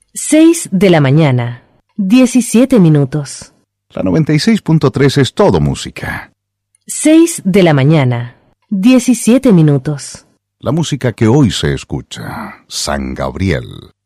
6 de la mañana, 17 minutos. La 96.3 es todo música. 6 de la mañana, 17 minutos. La música que hoy se escucha. San Gabriel.